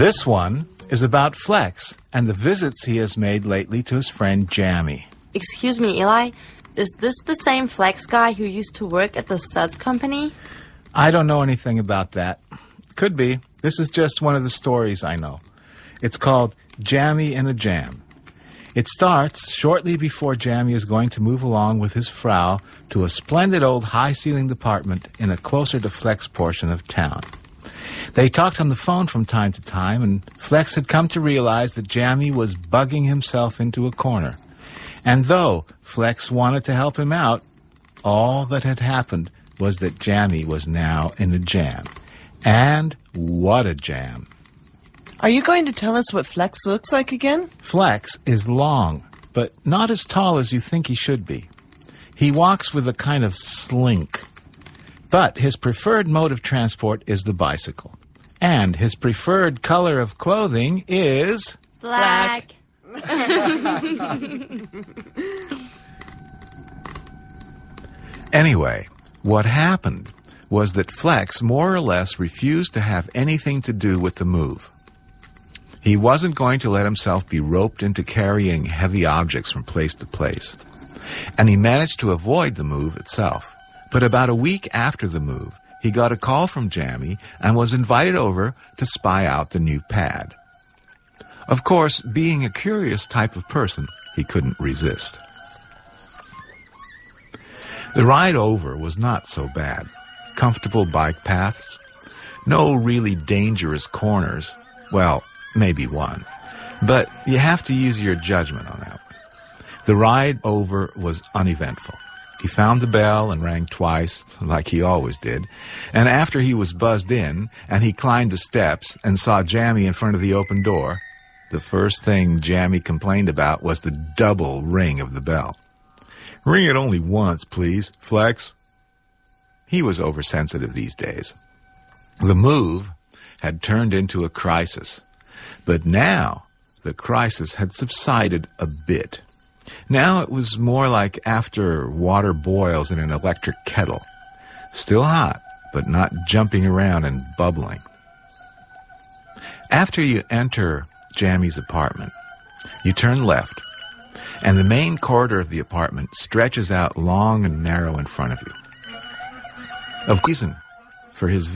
This one is about Flex and the visits he has made lately to his friend Jammy. Excuse me, Eli. Is this the same Flex guy who used to work at the Suds Company? I don't know anything about that. Could be. This is just one of the stories I know. It's called Jammy in a Jam. It starts shortly before Jammy is going to move along with his Frau to a splendid old high-ceilinged apartment in a closer-to-Flex portion of town. They talked on the phone from time to time, and Flex had come to realize that Jammy was bugging himself into a corner. And though Flex wanted to help him out, all that had happened was that Jammy was now in a jam. And what a jam. Are you going to tell us what Flex looks like again? Flex is long, but not as tall as you think he should be. He walks with a kind of slink. But his preferred mode of transport is the bicycle. And his preferred color of clothing is... Black. Anyway, what happened was that Flex more or less refused to have anything to do with the move. He wasn't going to let himself be roped into carrying heavy objects from place to place. And he managed to avoid the move itself. But about a week after the move, he got a call from Jammy and was invited over to spy out the new pad. Of course, being a curious type of person, he couldn't resist. The ride over was not so bad. Comfortable bike paths, no really dangerous corners, well, maybe one. But you have to use your judgment on that one. The ride over was uneventful. He found the bell and rang twice, like he always did, and after he was buzzed in and he climbed the steps and saw Jammy in front of the open door, the first thing Jammy complained about was the double ring of the bell. "Ring it only once, please, Flex." He was oversensitive these days. The move had turned into a crisis, but now the crisis had subsided a bit. Now it was more like after water boils in an electric kettle. Still hot, but not jumping around and bubbling. After you enter Jammy's apartment, you turn left, and the main corridor of the apartment stretches out long and narrow in front of you. Of reason for his